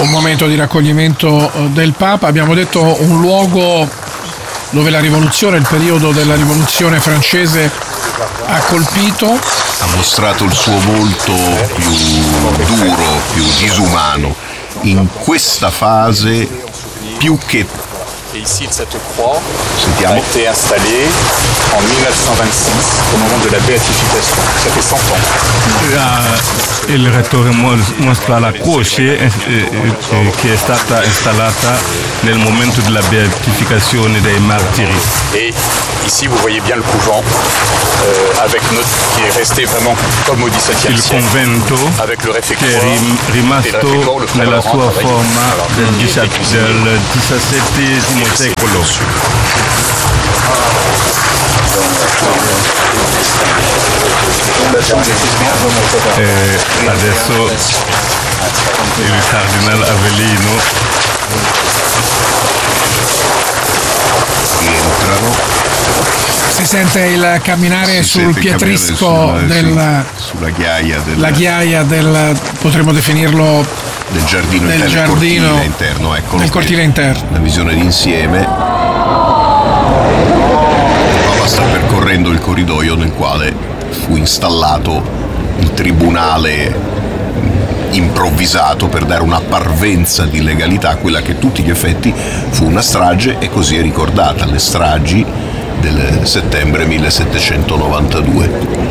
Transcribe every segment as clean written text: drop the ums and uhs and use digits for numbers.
un momento di raccoglimento del Papa, abbiamo detto un luogo dove la rivoluzione, il periodo della rivoluzione francese ha colpito. Ha mostrato il suo volto più duro, più disumano. In questa fase, più che Et ici, cette croix Sentiamo. a été installée en 1926 au moment de la béatification. Ça fait 100 ans. Il rettore mostra la croce che è stata installata nel momento della beatificazione dei martiri. Et ici, vous voyez bien le couvent qui est resté vraiment comme au XVIIe Il siècle. convento Avec le che réfectoire. è rimasto nella sua forma del XVII secolo. E adesso il cardinale Avellino rientrano. Si sente il camminare sul pietrisco sulla ghiaia la ghiaia del, potremmo definirlo, del giardino, del interno, giardino cortile interno, eccolo nel qui. cortile interno. La visione d'insieme. Il Papa sta percorrendo il corridoio nel quale fu installato il tribunale improvvisato per dare una parvenza di legalità a quella che a tutti gli effetti fu una strage, e così è ricordata, le stragi del settembre 1792.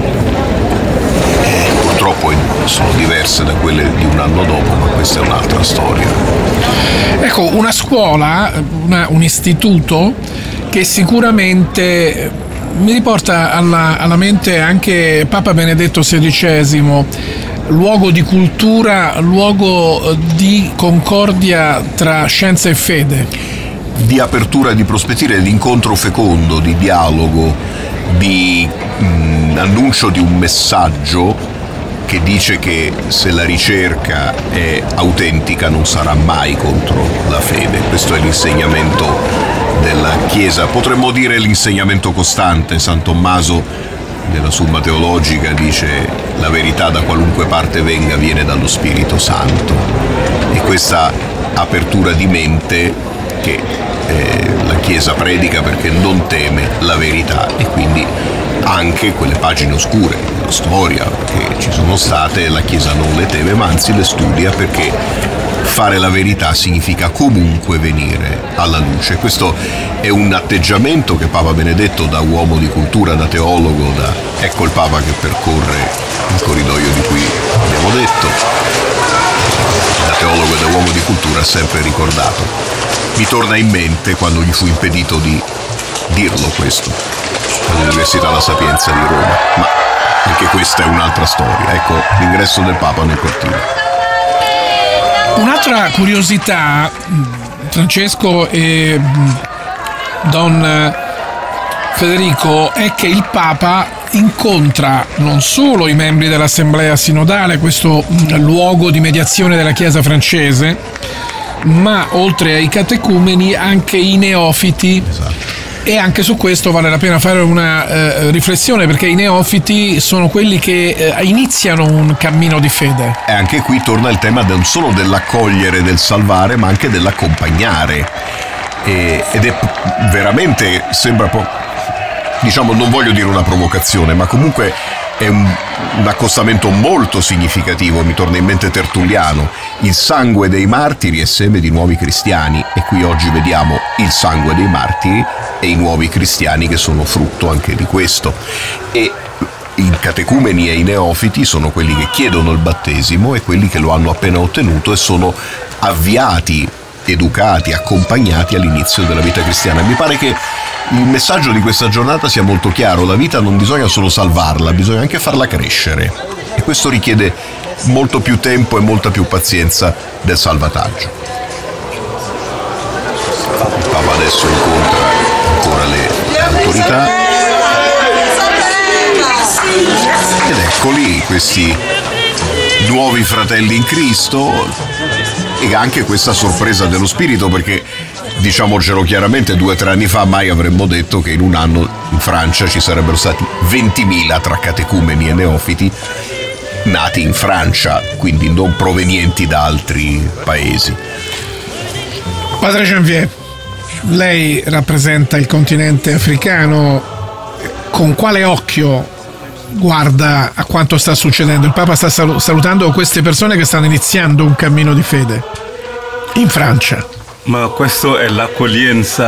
Purtroppo sono diverse da quelle di un anno dopo, ma questa è un'altra storia. Ecco, una scuola, un istituto che sicuramente mi riporta alla mente anche Papa Benedetto XVI, luogo di cultura, luogo di concordia tra scienza e fede. Di apertura di prospettive, di incontro fecondo, di dialogo, di annuncio di un messaggio che dice che se la ricerca è autentica non sarà mai contro la fede. Questo è l'insegnamento della Chiesa, potremmo dire l'insegnamento costante. San Tommaso nella Summa Teologica dice: la verità da qualunque parte venga viene dallo Spirito Santo. E questa apertura di mente che la Chiesa predica perché non teme la verità, e quindi anche quelle pagine oscure della storia che ci sono state, la Chiesa non le teme, ma anzi le studia, perché fare la verità significa comunque venire alla luce. Questo è un atteggiamento che Papa Benedetto, da uomo di cultura, da teologo, ecco il Papa che percorre il corridoio di cui abbiamo detto, da teologo e da uomo di cultura, ha sempre ricordato. Mi torna in mente quando gli fu impedito di dirlo questo all'Università La Sapienza di Roma, ma anche questa è un'altra storia. Ecco l'ingresso del Papa nel cortile. Un'altra curiosità, Francesco e Don Federico, è che il Papa incontra non solo i membri dell'Assemblea Sinodale, questo luogo di mediazione della Chiesa francese, ma oltre ai catecumeni anche i neofiti. Esatto. E anche su questo vale la pena fare una riflessione, perché i neofiti sono quelli che iniziano un cammino di fede. E anche qui torna il tema non solo dell'accogliere, del salvare, ma anche dell'accompagnare. Ed è veramente, sembra diciamo, non voglio dire una provocazione, ma comunque è un accostamento molto significativo. Mi torna in mente Tertulliano: il sangue dei martiri è seme di nuovi cristiani, e qui oggi vediamo il sangue dei martiri e i nuovi cristiani che sono frutto anche di questo. E i catecumeni e i neofiti sono quelli che chiedono il battesimo e quelli che lo hanno appena ottenuto e sono avviati, educati, accompagnati all'inizio della vita cristiana. Mi pare che il messaggio di questa giornata sia molto chiaro: la vita non bisogna solo salvarla, bisogna anche farla crescere, e questo richiede molto più tempo e molta più pazienza del salvataggio. Il Papa adesso incontra ancora le autorità, ed eccoli questi nuovi fratelli in Cristo, e anche questa sorpresa dello Spirito, perché diciamocelo chiaramente, 2 o 3 anni fa mai avremmo detto che in un anno in Francia ci sarebbero stati 20.000 tra catecumeni e neofiti. nati in Francia, quindi non provenienti da altri paesi. Padre Janvier, lei rappresenta il continente africano, con quale occhio guarda a quanto sta succedendo? Il Papa sta salutando queste persone che stanno iniziando un cammino di fede in Francia. Ma questo è l'accoglienza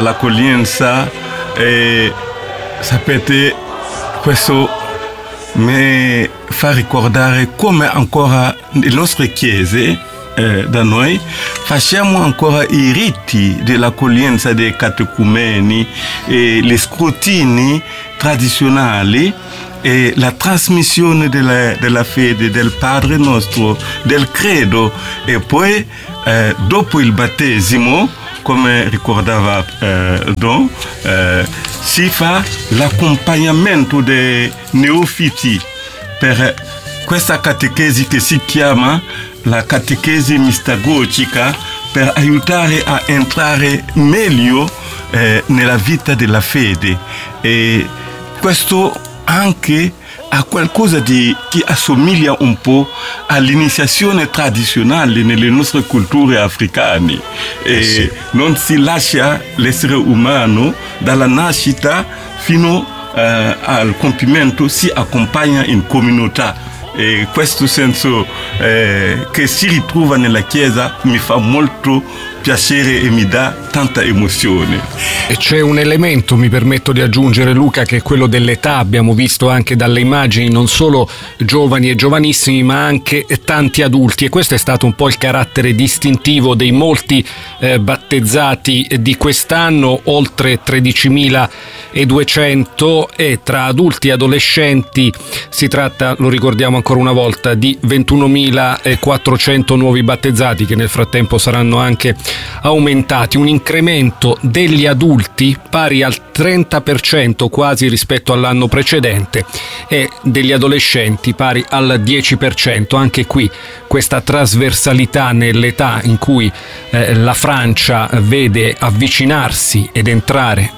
e sapete, questo mi fa ricordare come ancora le nostre chiese da noi facciamo ancora i riti dell'accoglienza dei catecumeni e gli scrutini tradizionali e la trasmissione della fede, del Padre nostro, del credo, e poi dopo il battesimo, come ricordava Don, si fa l'accompagnamento dei neofiti per questa catechesi che si chiama la catechesi mistagogica, per aiutare a entrare meglio nella vita della fede. E questo anche a qualcosa che assomiglia un po' all'iniziazione tradizionale nelle nostre culture africane. E non si lascia l'essere umano dalla nascita fino al compimento, si accompagna in comunità. E questo senso che si ritrova nella Chiesa mi fa molto piacere e mi dà tanta emozione. E c'è un elemento, mi permetto di aggiungere, Luca, che è quello dell'età. Abbiamo visto anche dalle immagini non solo giovani e giovanissimi, ma anche tanti adulti, e questo è stato un po' il carattere distintivo dei molti battezzati di quest'anno, oltre 13.200, e tra adulti e adolescenti si tratta, lo ricordiamo ancora una volta, di 21.400 nuovi battezzati, che nel frattempo saranno anche aumentati, un incremento degli adulti pari al 30% quasi rispetto all'anno precedente, e degli adolescenti pari al 10%. Anche qui questa trasversalità nell'età in cui la Francia vede avvicinarsi ed entrare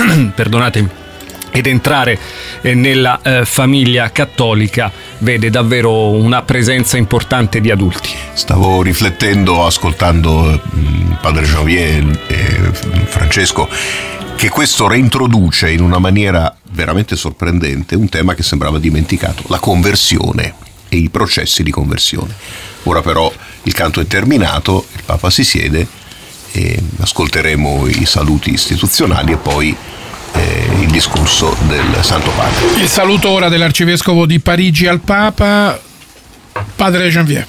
nella famiglia cattolica, vede davvero una presenza importante di adulti. Stavo riflettendo, ascoltando Padre Janvier e Francesco, che questo reintroduce in una maniera veramente sorprendente un tema che sembrava dimenticato: la conversione e i processi di conversione. Ora però il canto è terminato, il Papa si siede e ascolteremo i saluti istituzionali e poi il discorso del Santo Padre. Il saluto ora dell'Arcivescovo di Parigi al Papa, Padre Janvier.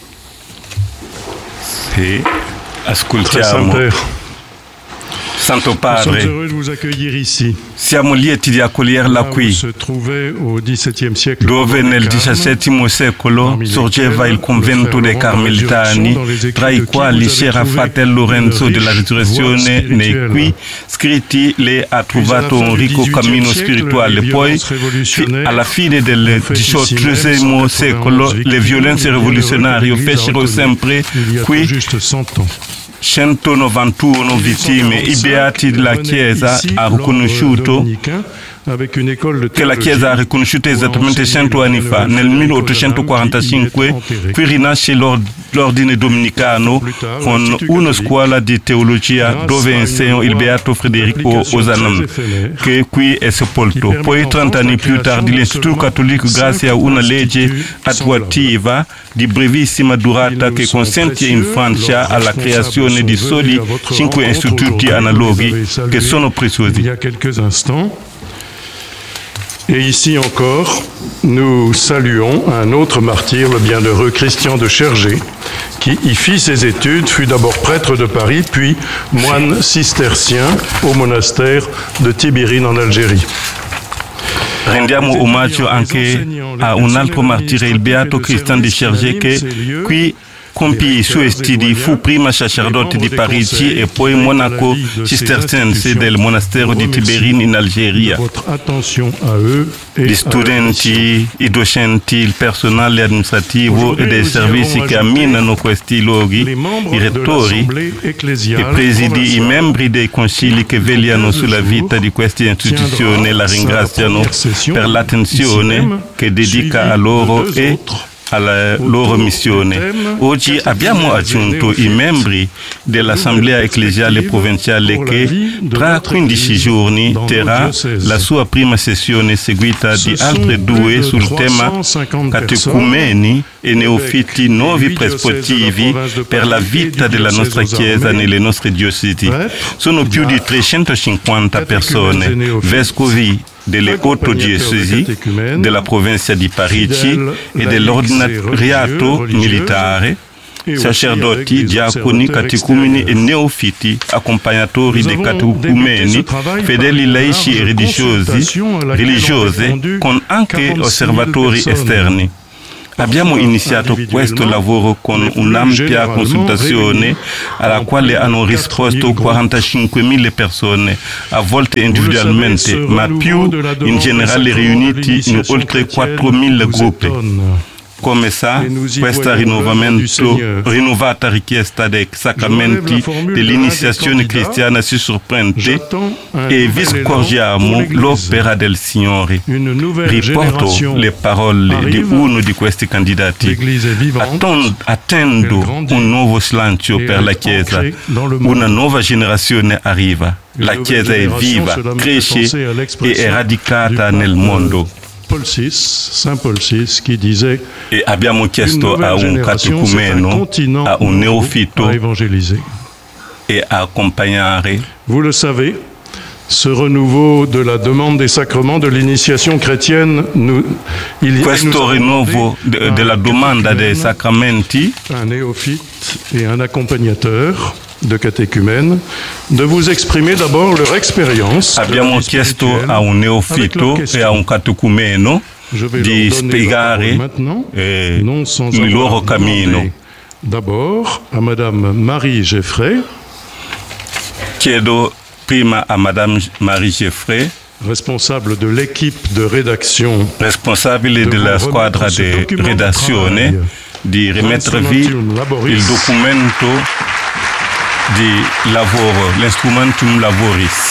Sì, ascoltiamo. Santo Padre, siamo lieti di accoglierla qui, dove nel XVII secolo sorgeva il convento dei Carmelitani, tra i quali c'era fratello Lorenzo della Risurrezione, nei cui scritti lei ha trovato un ricco cammino spirituale. Poi, alla fine del XVIII secolo, le violenze rivoluzionarie fecero sempre qui 191 vittime. I beati della Chiesa ha riconosciuto che la Chiesa ha riconosciuto esattamente 100 anni fa. Nel 1845 qui rinasce l'ordine dominicano con una scuola di teologia dove insegna il beato Federico Ozanam, che qui è sepolto. Poi 30 anni più tardi l'Istituto Cattolico, grazie a una legge attuativa di brevissima durata che consente in Francia alla creazione di soli 5 istituti analoghi che sono preziosi. Et ici encore, nous saluons un autre martyr, le bienheureux Christian de Chergé, qui y fit ses études, fut d'abord prêtre de Paris, puis moine cistercien au monastère de Tibérine en Algérie. Rendiamo omaggio anche a un altro martire, il beato Christian de Chergé, che qui compì i suoi studi, fu prima sacerdote di Parigi e poi monaco cistercense del monastero di Tibérine in Algeria. Gli studenti, i docenti, il personale amministrativo e dei servizi che amminano questi luoghi, i rettori, i presidi, i membri dei consigli che vegliano sulla vita di queste istituzioni la ringraziano per l'attenzione che dedica a loro e alla loro missione. Oggi abbiamo aggiunto i membri dell'Assemblea Ecclesiale Provinciale che tra 15 giorni terrà la sua prima sessione seguita di altre 2 sul tema catecumeni e neofiti, nuovi prospettivi per la vita della nostra Chiesa nelle nostre diocesi. Sono più di 350 persone, vescovi delle 8 diocesi della provincia di Parigi e dell'ordinariato militare, sacerdoti, diaconi, catecumeni e neofiti, accompagnatori dei catecumeni, fedeli laici e religiose, con anche osservatori esterni. Abbiamo iniziato questo lavoro con un'ampia consultazione alla quale hanno risposto 45.000 persone, a volte individualmente, ma più in generale riuniti in oltre 4.000 gruppi. Come sa, questa rinnovata richiesta dei sacramenti dell'iniziazione cristiana si sorprende e vi scorgiamo l'opera del Signore. Riporto le parole di uno di questi candidati. Attendo un nuovo slancio per la Chiesa. Una nuova generazione arriva. La Chiesa è viva, cresce e è radicata nel mondo. Saint Paul VI qui disait e abbiamo chiesto a un catecumeno, a un neofito e a accompagnare. Vous le savez, ce renouveau de la demande des sacrements de l'initiation chrétienne, questo rinnovo della domanda dei sacramenti, un néophyte et un accompagnateur de catéchumènes, de vous exprimer d'abord leur expérience. Abbiamo chiesto a un neofito e a un catecumeno di spiegare il loro cammino. D'abord a Madame Marie Geffray. Chiedo prima a Madame Marie Geffray, responsabile de l'équipe de rédaction, responsabile della squadra di redazione, di rimettervi il documento di lavoro, l'instrumentum laboris.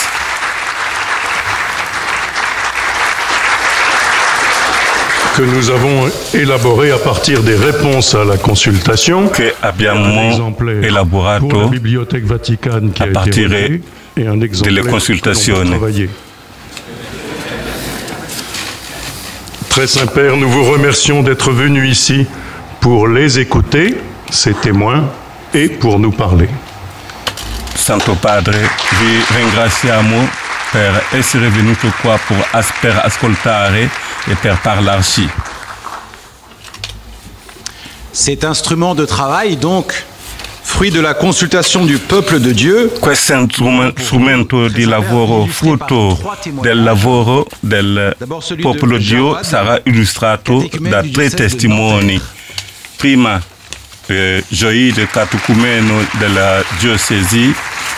Que nous avons élaboré à partir des réponses à la consultation, che abbiamo elaborato la Bibliothèque Vaticane qui a partire delle consultazioni. Très Saint-Père, nous vous remercions d'être venus ici pour les écouter, ces témoins, et pour nous parler. Santo Padre, vi ringraziamo per essere venuto qua per ascoltare e per parlarci. Cet instrument de travail, donc, fruit de la consultation du peuple de Dieu, questo strumento di lavoro, frutto del lavoro del popolo di Dio, sarà illustrato da 3 testimoni. Prima, Joïde, catecumeno della diocèse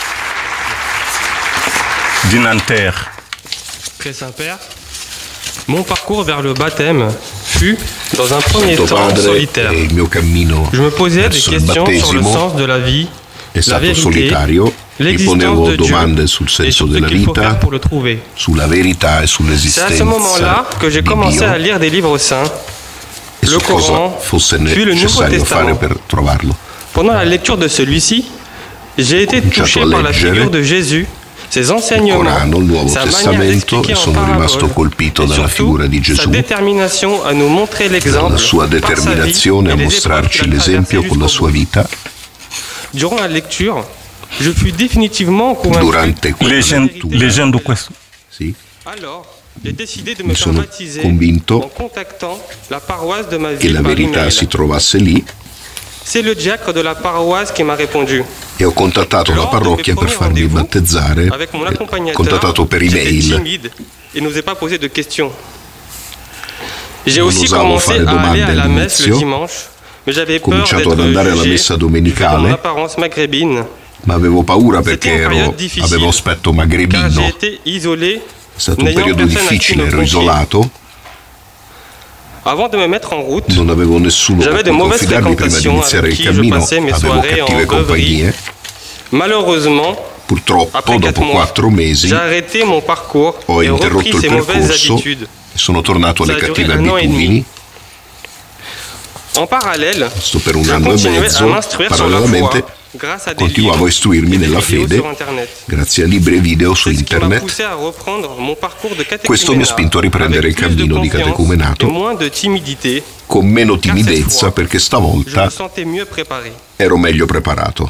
di Nanterre. Très Saint-Père, mon parcours vers le baptême fut, dans un premier temps, solitaire. Je me posais des questions sur le sens de la vie, la vérité, l'existence de Dieu et sur ce qu'il faut faire pour le trouver. C'est à ce moment-là que j'ai commencé à lire des livres saints, le Coran, puis le Nouveau Testament. Pendant la lecture de celui-ci, j'ai été touché par la figure de Jésus, ses enseignements, sa manière d'expliquer en parabole, et surtout sa détermination à nous montrer l'exemple par sa vie et les épreuves qu'il a traversées jusqu'au bout. Durant la lecture, je fus définitivement convaincu. Leggendo questo. Alors, j'ai décidé de me faire baptiser en contactant la paroisse de ma ville par email. C'est le diacre de la paroisse qui m'a répondu. E ho contattato la parrocchia per farmi battezzare, contattato per email. Il n'osait pas poser de questions. J'ai aussi commencé à aller à la messe le dimanche, mais j'avais peur d'être jugé de mon apparence maghrébine. Ma avevo paura perché avevo aspetto magrebino. È stato un periodo difficile, ero isolato. Avant de me mettre en route, non avevo nessuno j'avais de mauvaises fréquentations avec qui je passais mes soirées en beuverie. Malheureusement, purtroppo, dopo 4 mesi, j'ai arrêté mon parcours ho et repris interrotto il ces mauvaises percorso habitudes. e sono tornato alle cattive abitudini. En parallèle, sto per un anno e mezzo, parallelamente continuavo a istruirmi nella fede grazie a libri e video su internet. Questo mi ha spinto a riprendere il cammino di catecumenato con meno timidezza, perché stavolta ero meglio preparato.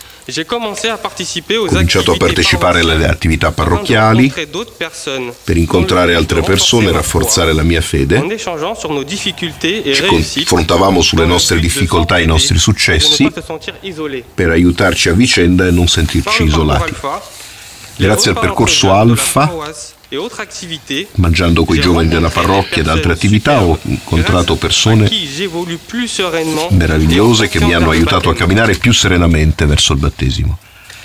Ho cominciato a partecipare alle attività parrocchiali per incontrare altre persone e rafforzare la mia fede. Ci confrontavamo sulle nostre difficoltà e i nostri successi per aiutarci a vicenda e non sentirci isolati. Grazie al percorso Alfa, mangiando coi giovani della parrocchia ed altre attività, ho incontrato persone meravigliose che mi hanno aiutato a camminare più serenamente verso il battesimo.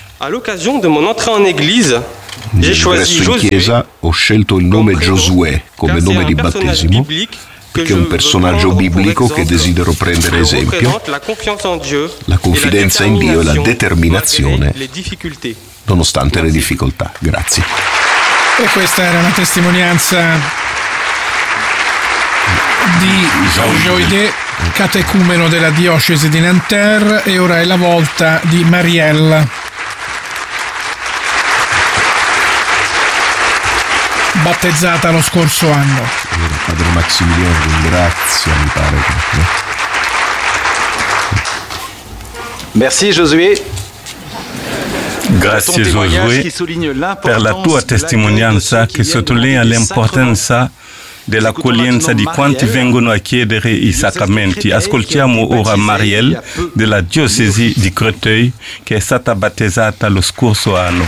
Nell'ingresso in chiesa ho scelto il nome Giosuè come nome di battesimo, perché è un personaggio biblico che desidero prendere esempio, la confidenza in Dio e la determinazione nonostante le difficoltà. Grazie. E questa era una testimonianza di Joide, catecumeno della diocesi di Nanterre, e ora è la volta di Marielle, battezzata lo scorso anno. Padre Maximiliano ringrazia, mi pare. Merci Josué. Grazie Giosuè per la tua testimonianza che sottolinea l'importanza dell'accoglienza di quanti vengono a chiedere i sacramenti. Ascoltiamo ora Marielle della diocesi di Créteil, che è stata battezzata lo scorso anno.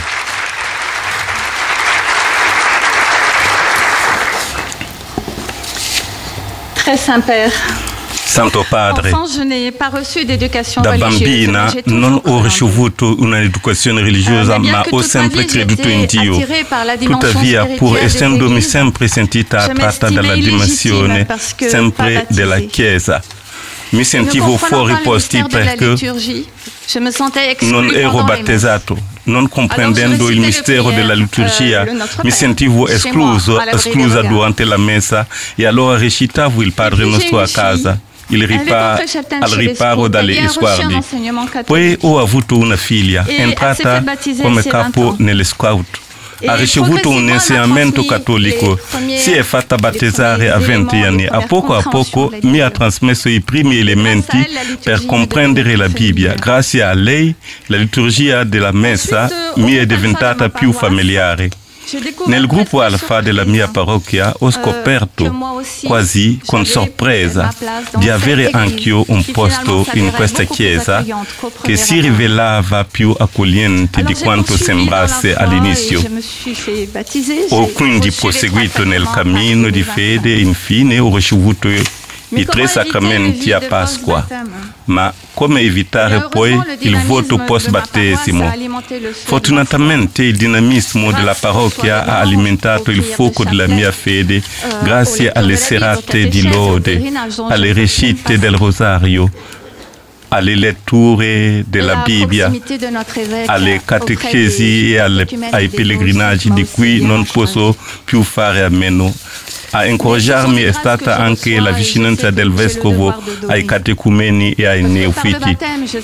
Très Saint-Père. Santo Padre, da bambina non ho ricevuto un'educazione religiosa, ma ho sempre creduto in Dio. Tuttavia, pur essendomi sempre sentita attratta dalla dimensione sempre della Chiesa, mi sentivo fuori posti perché non ero battezzato. Non comprendendo il mistero della liturgia, mi sentivo esclusa durante la messa, e allora recitavo il Padre Nostro a casa. Al riparo dalle sguardi. Poi ho avuto una figlia, entrata come capo nelle scout. Ha ricevuto un insegnamento cattolico, si è fatta battezzare a 20 anni. A poco mi ha trasmesso i primi elementi per comprendere la Bibbia. Grazie a lei, la liturgia della messa mi è diventata più familiare. Nel gruppo Alfa della mia parrocchia ho scoperto, quasi con sorpresa, di avere anch'io un posto in questa chiesa che si rivelava più accogliente di quanto sembrasse all'inizio. Ho quindi proseguito nel cammino di fede e infine ho ricevuto i 3 sacramenti a Pasqua. Ma come evitare poi il voto post-battesimo? Fortunatamente il dinamismo della parrocchia ha alimentato il fuoco della mia fede grazie alle serate di lode, alle recite del rosario, alle letture della Bibbia, alle catechesi e ai pellegrinaggi di cui non posso più fare a meno. A incoraggiarmi è stata anche la vicinanza del vescovo ai catecumeni e ai neofiti.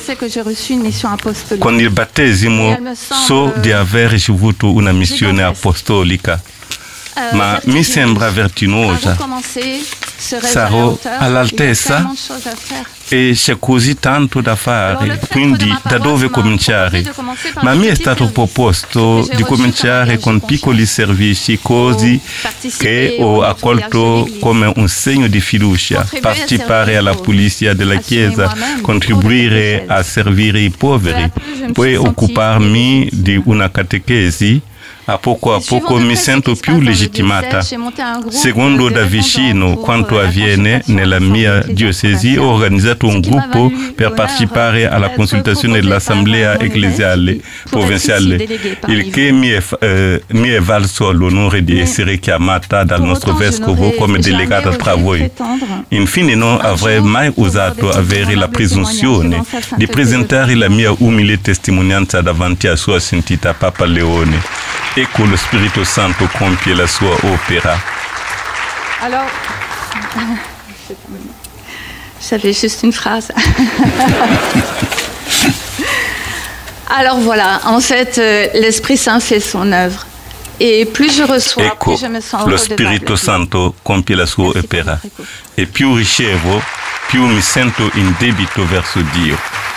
Con il battesimo so di aver ricevuto una missione apostolica, ma mi sembra vertiginosa. Sarò all'altezza? E c'è così tanto da fare, quindi da dove cominciare? Ma mi è stato proposto di cominciare con piccoli servizi, così che ho accolto come un segno di fiducia: partecipare alla pulizia della Chiesa, contribuire a servire i poveri, poi occuparmi di una catechesi. A poco mi sento più legittimata. Seguendo da vicino quanto avviene nella mia diocesi, ho organizzato un gruppo per partecipare alla consultazione dell'Assemblea Ecclesiale Provinciale, il che mi è valso l'onore di essere chiamata dal nostro vescovo come delegata tra voi. Infine, non avrei mai osato avere la presunzione di presentare la mia umile testimonianza davanti a Sua Santità Papa Leone. Ecco lo Spirito Santo compie la sua opera. J'avais juste une phrase. Alors voilà, en fait, l'Esprit Saint fait son œuvre. E plus je reçois, ecco, più je me sens lo Spirito Santo compie la sua opera e più ricevo, più mi sento in debito verso Dio.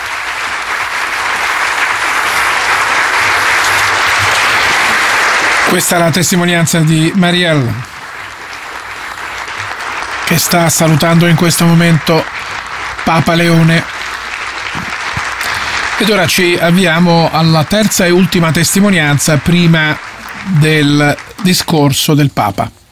Questa è la testimonianza di Marielle, che sta salutando in questo momento Papa Leone. Ed ora ci avviamo alla terza e ultima testimonianza prima del discorso del Papa.